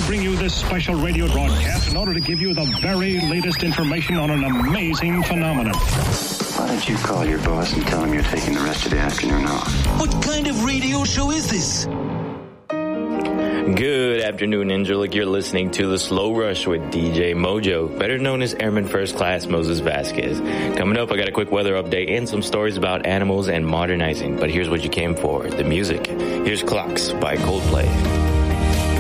bring you this special radio broadcast in order to give you the very latest information on an amazing phenomenon. Why don't you call your boss and tell him you're taking the rest of the afternoon off? What kind of radio show is this? Good afternoon, Angelic. You're listening to The Slow Rush with DJ Mojo, better known as Airman First Class Moses Vasquez. Coming up, I got a quick weather update and some stories about animals and modernizing. But here's what you came for, the music. Here's Clocks by Coldplay.